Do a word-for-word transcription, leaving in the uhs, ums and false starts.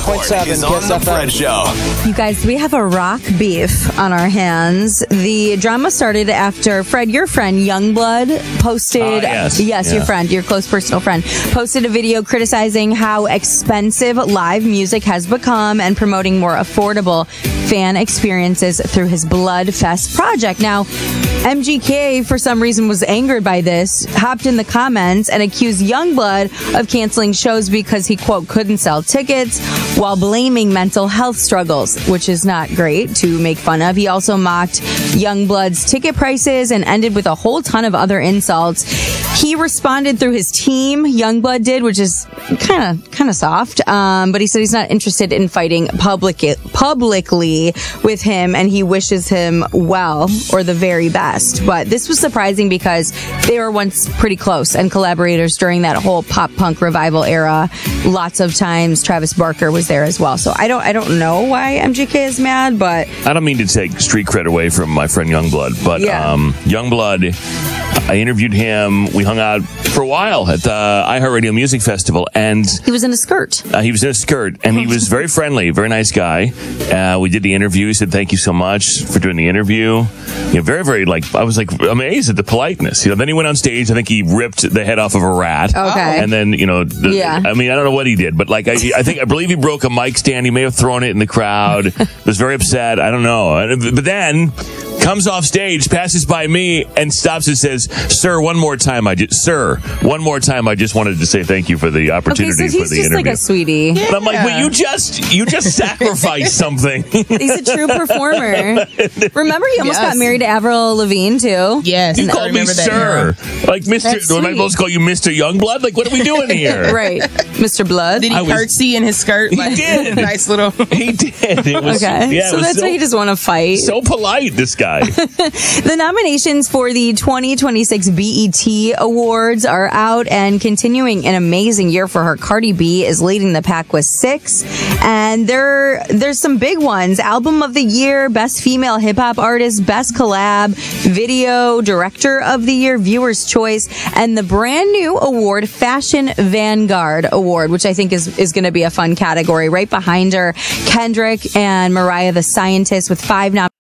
point seven is on the Fred Show. You guys, we have a rock beef on our hands. The drama started after Fred, your friend Youngblood, posted. Uh, yes, yes, yeah. your friend, your close personal friend, posted a video criticizing how expensive live music has become and promoting more affordable fan experiences through his Bloodfest project. Now, M G K, for some reason, was angered by this, hopped in the comments and accused Youngblood of canceling shows because he, quote, couldn't sell tickets, while blaming mental health struggles, which is not great to make fun of. He also mocked Youngblood's ticket prices and ended with a whole ton of other insults. He responded through his team, Youngblood did, which is kind of kind of soft, um, but he said he's not interested in fighting public publicly with him, and he wishes him well, or the very best. But this was surprising because they were once pretty close and collaborators during that whole pop punk revival era. Lots of times Travis Barker was there as well. So I don't I don't know why M G K is mad, but I don't mean to take street cred away from my friend Youngblood, but Yeah. um, Youngblood, I interviewed him. We hung out for a while at the iHeartRadio Music Festival, and he was in a skirt. Uh, he was in a skirt, and he was very friendly, very nice guy. Uh, we did the interview. He said, "Thank you so much for doing the interview." You know, very, very like I was like amazed at the politeness. You know, then he went on stage. I think he ripped the head off of a rat. Okay. And then you know, the, Yeah. I mean, I don't know what he did, but like I, I think I believe he broke a mic stand. He may have thrown it in the crowd. Was very upset. I don't know. But then comes off stage, passes by me, and stops and says, "Sir, one more time, I just, sir, one more time, I just wanted to say thank you for the Okay, opportunity so for he's the just interview." like a sweetie. But I'm like, but you just you just sacrificed something. He's a true performer. Remember, he almost Yes. got married to Avril Lavigne too. Yes, You I called me remember that sir, era. like Mister That's Am I sweet. supposed to call you Mister Youngblood? Like, what are we doing here? Right, Mister Blood. Did he I was- curtsy in his skirt? He Like, did. Nice little. He did. It was, Okay, yeah, it so was that's so, why he just want to fight. so polite. This guy. The nominations for the twenty twenty-six B E T Awards are out and continuing an amazing year for her. Cardi B is leading the pack with six, and there there's some big ones: Album of the Year, Best Female Hip Hop Artist, Best Collab, Video Director of the Year, Viewer's Choice, and the brand new award, Fashion Vanguard Award, which I think is is going to be a fun category. Right behind her, Kendrick and Mariah the Scientist with five nominations.